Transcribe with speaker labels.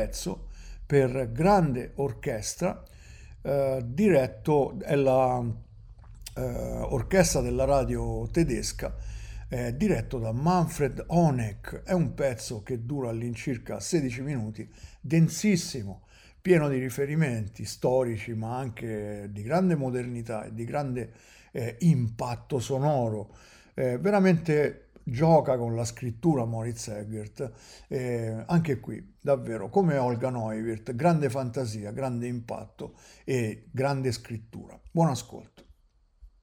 Speaker 1: pezzo per grande orchestra, diretto, è la orchestra della radio tedesca, diretto da Manfred Honeck. È un pezzo che dura all'incirca 16 minuti, densissimo, pieno di riferimenti storici, ma anche di grande modernità e di grande impatto sonoro. Veramente gioca con la scrittura Moritz Egert, anche qui davvero come Olga Neuwirth, grande fantasia, grande impatto e grande scrittura. Buon ascolto.